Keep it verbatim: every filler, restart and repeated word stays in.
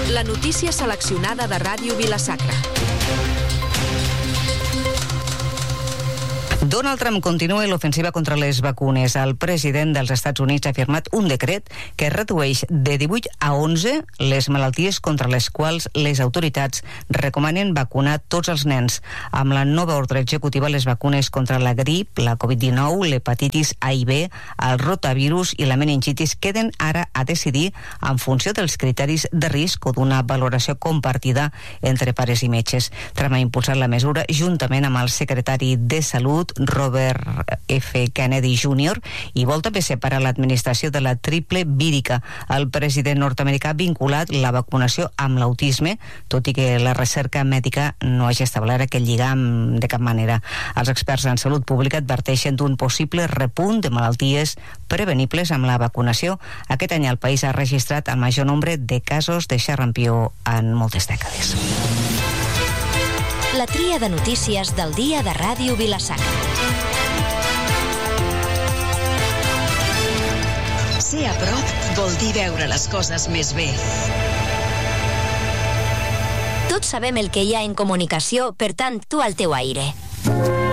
La notícia seleccionada de Ràdio Vila-sacra. Donald Trump continua l'ofensiva contra les vacunes. El president dels Estats Units ha firmat un decret que redueix de divuit a onze les malalties contra les quals les autoritats recomanen vacunar tots els nens. Amb la nova ordre executiva, les vacunes contra la grip, la covid dinou, l'hepatitis A i B, el rotavirus i la meningitis queden ara a decidir en funció dels criteris de risc o d'una valoració compartida entre pares i metges. Trump ha impulsat la mesura juntament amb el secretari de Salut, Robert F. Kennedy júnior, i vol també separar l'administració de la triple vírica. El president nord-americà ha vinculat la vacunació amb l'autisme, tot i que la recerca mèdica no hagi establert aquest lligam de cap manera. Els experts en salut pública adverteixen d'un possible repunt de malalties prevenibles amb la vacunació. Aquest any el país ha registrat el major nombre de casos de xarampió en moltes dècades. La tria de notícies del dia de Ràdio Vila-sacra. Ser a prop vol dir veure les coses més bé. Tots sabem el que hi ha en comunicació, per tant, tu al teu aire.